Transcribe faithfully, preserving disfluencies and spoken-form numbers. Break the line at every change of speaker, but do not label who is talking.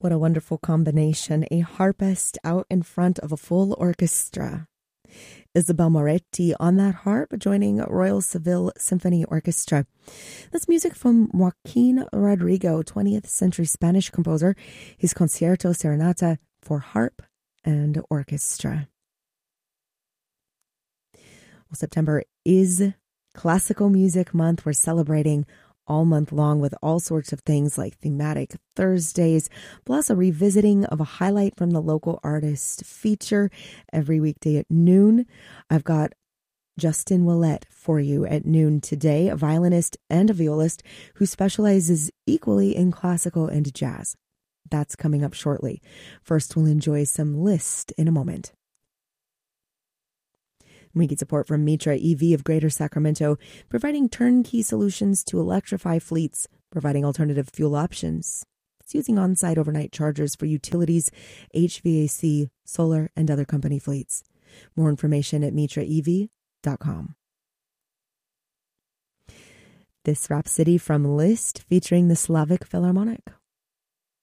What a wonderful combination. A harpist out in front of a full orchestra. Isabel Moretti on that harp, joining Royal Seville Symphony Orchestra. That's music from Joaquin Rodrigo, twentieth century Spanish composer, his Concierto Serenata for harp and orchestra. Well, September is Classical Music Month. We're celebrating all month long with all sorts of things like thematic Thursdays, plus a revisiting of a highlight from the local artist feature every weekday at noon. I've got Justin Willett for you at noon today, a violinist and a violist who specializes equally in classical and jazz. That's coming up shortly. First, we'll enjoy some Liszt in a moment. We get support from Mitra E V of Greater Sacramento, providing turnkey solutions to electrify fleets, providing alternative fuel options. It's using on-site overnight chargers for utilities, H V A C, solar, and other company fleets. More information at mitra e v dot com. This Rhapsody from Liszt featuring the Slavic Philharmonic.